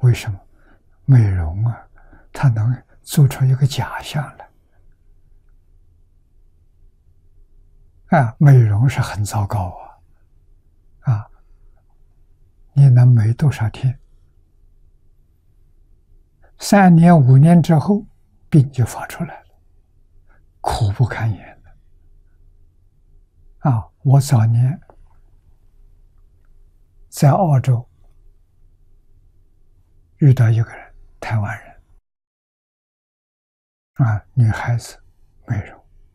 为什么？美容啊，它能做出一个假象来。美容是很糟糕你能美多少天？3年5年之后，病就发出来了，苦不堪言的。我早年在澳洲遇到一个人，台湾人，女孩子美容。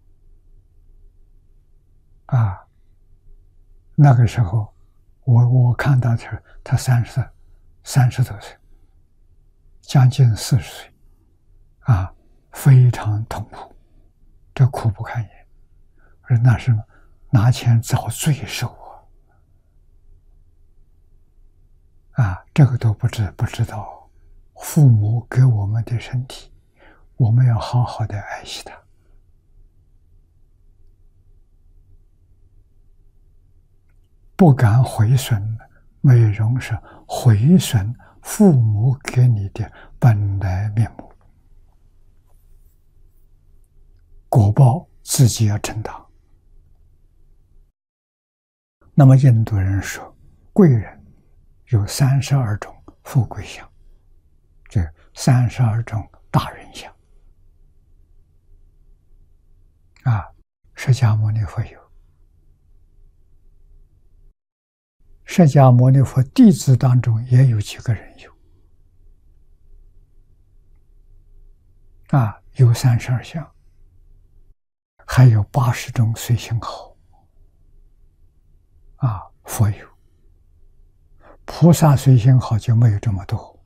那个时候我看到他30多岁，将近40岁，非常痛苦，这苦不堪言。而那是拿钱遭罪受这个都不知道。父母给我们的身体，我们要好好的爱惜它。不敢毁损，美容是毁损父母给你的本来面目，果报自己要承担。那么印度人说，贵人有32种富贵相，这32种大人相释迦牟尼佛有。释迦牟尼佛弟子当中也有几个人有有32相，还有80种随行好佛有。菩萨随行好就没有这么多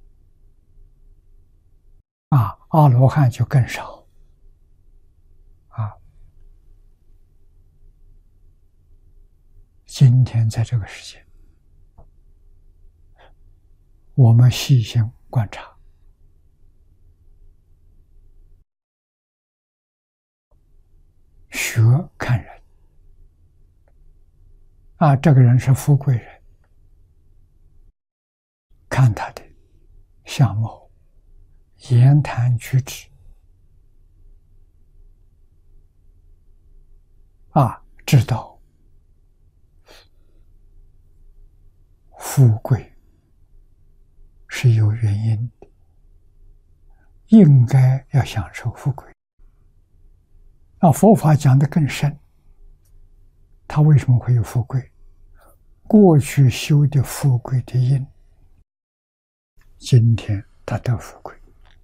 阿罗汉就更少今天在这个世界，我们细心观察，学看人这个人是富贵人，看他的相貌、言谈举止知道富贵是有原因的，应该要享受富贵。佛法讲得更深，他为什么会有富贵？过去修的富贵的因，今天他得富贵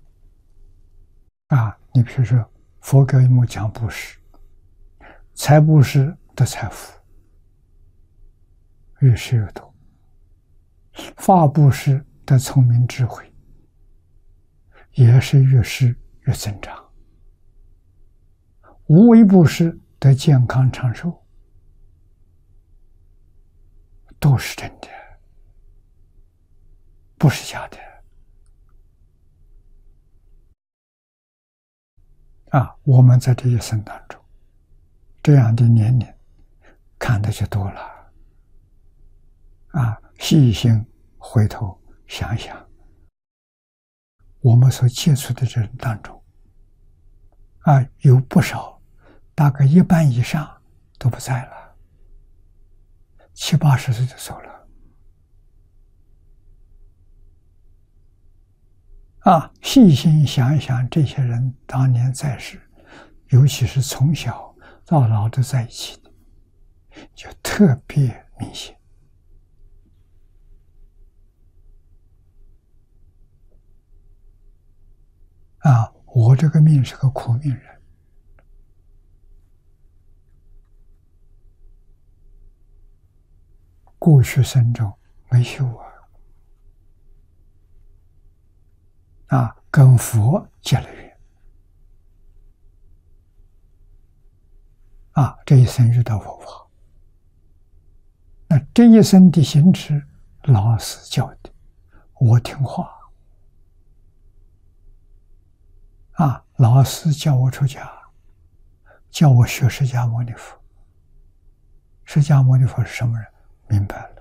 你比如说佛给我们讲布施，财布施得财富，越施越多；法布施得聪明智慧，也是越施越增长；无为布施得健康长寿，都是真的，不是假的我们在这一生当中，这样的年龄看的就多了细心回头想想，我们所接触的这人当中有不少，大概1半以上都不在了，70、80岁就走了细心想一想，这些人当年在世，尤其是从小到老都在一起的，就特别明显我这个命是个苦命人，过去生中没修跟佛结了缘这一生遇到佛法，那这一生的行持，老师教的，我听话老师叫我出家，叫我学释迦牟尼佛。释迦牟尼佛是什么人？明白了，